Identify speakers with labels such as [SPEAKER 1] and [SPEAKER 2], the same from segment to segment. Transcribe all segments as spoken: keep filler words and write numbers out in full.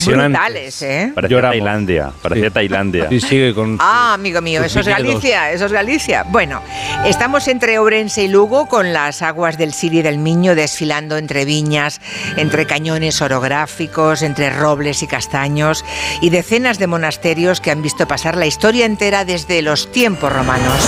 [SPEAKER 1] brutales, ¿eh?
[SPEAKER 2] Parecía Lloramos. Tailandia, parecía sí. Tailandia.
[SPEAKER 3] Sí, sigue con
[SPEAKER 1] ah, amigo mío, eso es Galicia, eso es Galicia. Bueno, estamos entre Ourense y Lugo con las aguas del Sil y del Miño desfilando entre viñas, entre cañones orográficos, entre robles y castaños y decenas de monasterios que han visto pasar la historia entera desde los tiempos romanos.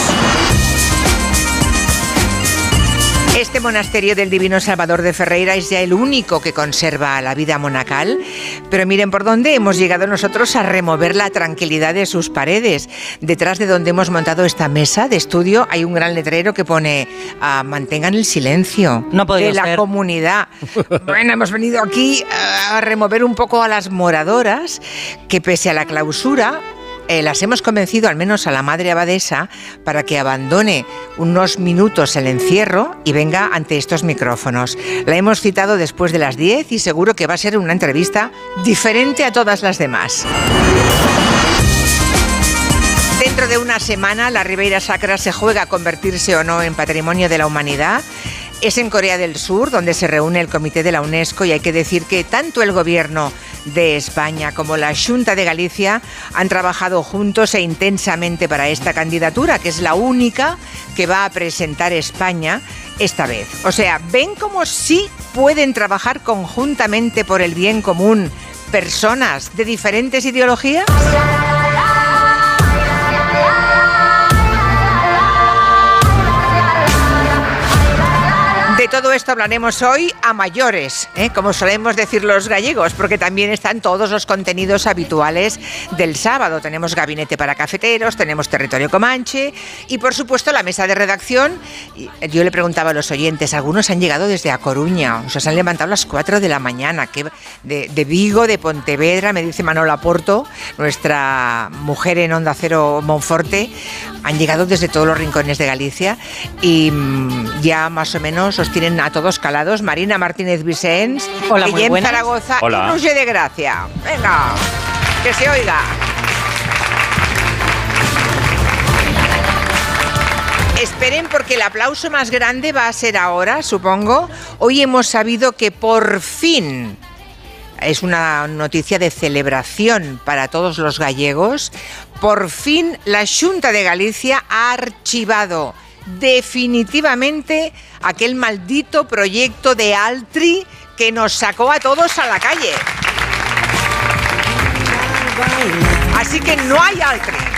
[SPEAKER 1] Este monasterio del Divino Salvador de Ferreira es ya el único que conserva la vida monacal, pero miren por dónde hemos llegado nosotros a remover la tranquilidad de sus paredes. Detrás de donde hemos montado esta mesa de estudio hay un gran letrero que pone ah, mantengan el silencio
[SPEAKER 4] no
[SPEAKER 1] de la
[SPEAKER 4] ser.
[SPEAKER 1] comunidad. Bueno, hemos venido aquí a remover un poco a las moradoras que pese a la clausura Eh, las hemos convencido, al menos a la madre abadesa, para que abandone unos minutos el encierro y venga ante estos micrófonos. La hemos citado después de las diez y seguro que va a ser una entrevista diferente a todas las demás. Dentro de una semana, la Ribeira Sacra se juega a convertirse o no en Patrimonio de la Humanidad. Es en Corea del Sur, donde se reúne el comité de la UNESCO, y hay que decir que tanto el gobierno de España como la Xunta de Galicia han trabajado juntos e intensamente para esta candidatura, que es la única que va a presentar España esta vez. O sea, ¿ven cómo sí pueden trabajar conjuntamente por el bien común personas de diferentes ideologías? De todo esto hablaremos hoy a mayores, ¿eh? como solemos decir los gallegos, porque también están todos los contenidos habituales del sábado. Tenemos gabinete para cafeteros, tenemos territorio comanche y, por supuesto, la mesa de redacción. Yo le preguntaba a los oyentes, algunos han llegado desde A Coruña, o sea, se han levantado a las cuatro de la mañana, que de, de Vigo, de Pontevedra, me dice Manola Porto, nuestra mujer en Onda Cero Monforte, han llegado desde todos los rincones de Galicia y mmm, ya más o menos os tienen a todos calados. Marina Martínez Vicens,
[SPEAKER 4] hola, muy buenas.
[SPEAKER 1] Zaragoza
[SPEAKER 2] Hola.
[SPEAKER 1] y Roger de Gracia. Venga, que se oiga. Esperen, porque el aplauso más grande va a ser ahora, supongo. Hoy hemos sabido que por fin, es una noticia de celebración para todos los gallegos, por fin la Xunta de Galicia ha archivado definitivamente aquel maldito proyecto de Altri que nos sacó a todos a la calle. Así que no hay Altri.